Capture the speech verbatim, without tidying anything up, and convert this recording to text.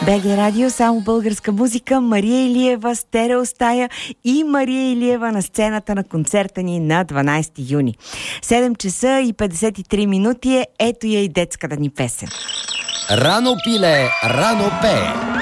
БГ Радио, само българска музика, Мария Илиева, стереостая и Мария Илиева на сцената на концерта ни на дванайсети юни. седем часа и петдесет и три минути е, ето я и детската ни песен. Рано пиле, рано пее.